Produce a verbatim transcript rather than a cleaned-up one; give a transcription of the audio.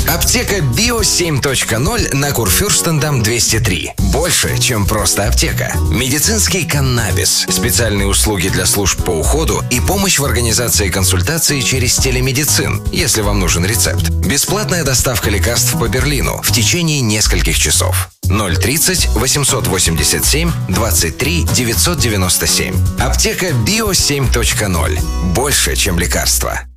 Аптека Био семь точка ноль на Курфюрстендам двести три. Больше, чем просто аптека. Медицинский каннабис, специальные услуги для служб по уходу и помощь в организации консультации через телемедицин, если вам нужен рецепт. Бесплатная доставка лекарств по Берлину в течение нескольких часов. ноль тридцать восемьсот восемьдесят семь двадцать три девятьсот девяносто семь. Аптека Био семь точка ноль. Больше, чем лекарства.